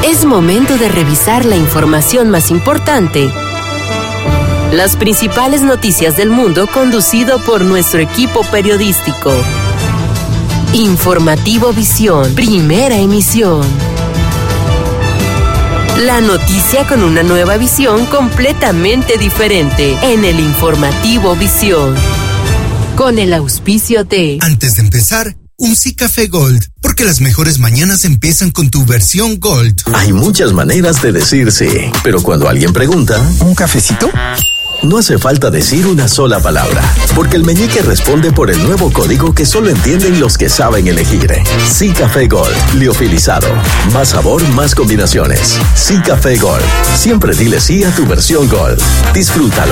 Es momento de revisar la información más importante. Las principales noticias del mundo conducido por nuestro equipo periodístico. Informativo Visión, primera emisión. La noticia con una nueva visión completamente diferente en el Informativo Visión. Con el auspicio de... Antes de empezar, un Sí Café Gold, porque las mejores mañanas empiezan con tu versión Gold. Hay muchas maneras de decir sí, pero cuando alguien pregunta... ¿Un cafecito? No hace falta decir una sola palabra, porque el meñique responde por el nuevo código que solo entienden los que saben elegir. Sí Café Gold, liofilizado. Más sabor, más combinaciones. Sí Café Gold. Siempre dile sí a tu versión Gold. Disfrútalo.